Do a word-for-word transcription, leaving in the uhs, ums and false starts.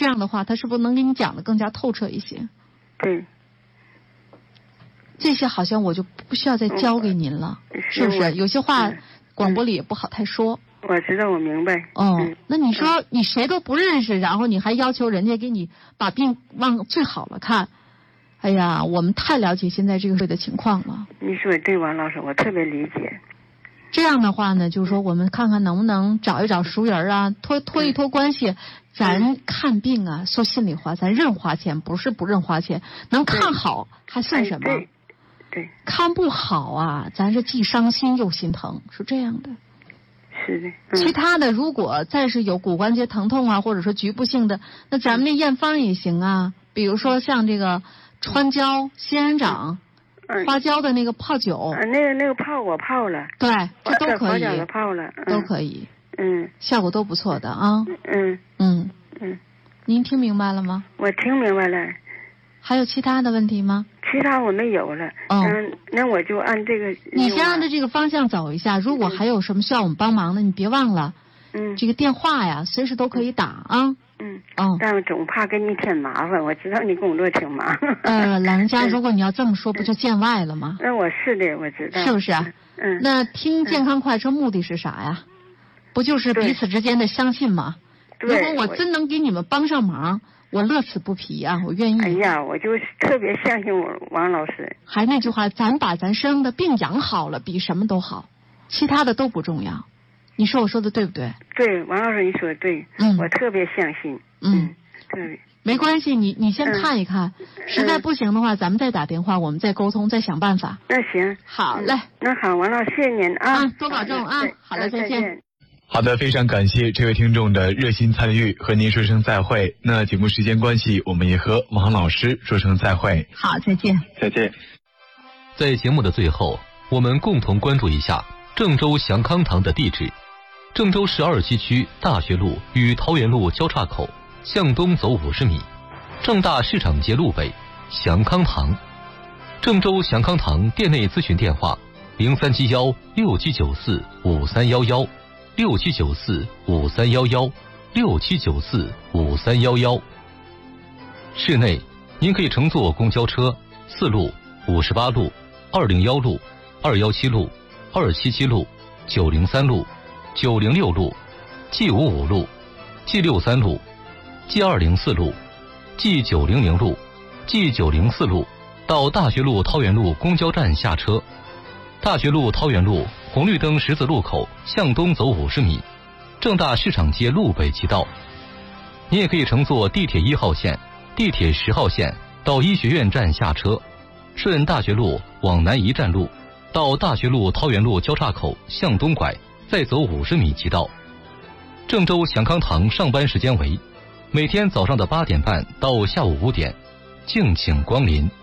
这样的话他是不是能给你讲的更加透彻一些？ 对。 这些好像我就不需要再教给您了，嗯、是不是？有些话、嗯、广播里也不好太说。 我知道，我明白。 哦， 嗯、 那你说、嗯、你谁都不认识，然后你还要求人家给你把病往最好了看，哎呀，我们太了解现在这个社会的情况了。 你说对，王老师，我特别理解。 这样的话呢，就是说我们看看能不能找一找熟人啊，托托一托关系。咱看病啊，说心里话，咱认花钱，不是不认花钱，能看好还算什么？ 对，对， 看不好啊，咱是既伤心又心疼，是这样的。 是的。 嗯、其他的，如果再是有骨关节疼痛啊，或者说局部性的，那咱们那验方也行啊，比如说像这个川椒、仙人掌。嗯、花椒的那个泡酒， 啊，那个那个泡我泡了， 对，这都可以， 泡了、嗯， 都可以， 嗯， 效果都不错的啊， 嗯嗯嗯， 您听明白了吗？ 我听明白了。 还有其他的问题吗？ 其他我没有了。 哦、 嗯，那我就按这个。 你先按照这个方向走一下，如果还有什么需要我们帮忙的，你别忘了， 嗯， 这个电话呀，随时都可以打啊。 嗯， 哦， 但我总怕给你添麻烦，我知道你工作挺忙。 呃，老人家，如果你要这么说，不就见外了吗？ 那我是的，我知道。 是不是啊？ 嗯。 那听健康快车目的是啥呀？不就是彼此之间的相信吗？如果我真能给你们帮上忙，我乐此不疲啊，我愿意。 哎呀，我就特别相信我王老师。 还那句话，咱把咱身上的病养好了，比什么都好，其他的都不重要。你说我说的对不对？ 对，王老师你说的对， 嗯， 我特别相信。 嗯。 嗯对， 没关系，你你先看一看，嗯、实在不行的话，咱们再打电话，我们再沟通，再想办法。 那行， 好嘞， 嗯、那好，王老师，谢谢您啊， 啊多保重啊，好嘞，再见。 好的，非常感谢这位听众的热心参与，和您说声再会。那节目时间关系，我们也和王老师说声再会。 好，再见， 再见。 在节目的最后，我们共同关注一下郑州祥康堂的地址：郑州市二七区大学路与桃园路交叉口。向东走五十米，正大市场街路北，祥康堂。郑州祥康堂店内咨询电话：零三七幺六七九四五三幺幺，六七九四五三幺幺，六七九四五三幺幺。室内，您可以乘坐公交车四路、五十八路、二零幺路、二幺七路、二七七路、九零三路、九零六路、G 五五路、G 六三路。G 二零四路、G 九零零路、G 九零四路到大学路桃园路公交站下车。大学路桃园路红绿灯十字路口向东走五十米，正大市场街路北即到。你也可以乘坐地铁一号线、地铁十号线到医学院站下车，顺大学路往南一站路到大学路桃园路交叉口向东拐，再走五十米即到。郑州祥康堂上班时间为每天早上的八点半到下午五点，敬请光临。